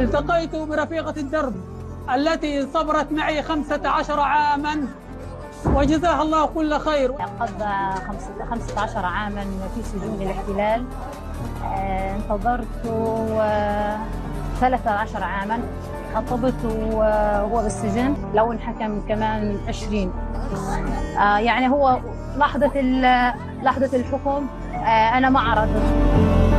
التقيت برفيقة الدرب التي صبرت معي 15 عاما وجزاها الله كل خير. قضى 15 عاما في سجون الاحتلال. انتظرت 13 عاما، خطبت وهو بالسجن، لو انحكم كمان 20. يعني هو لحظة الحكم أنا ما عرضت.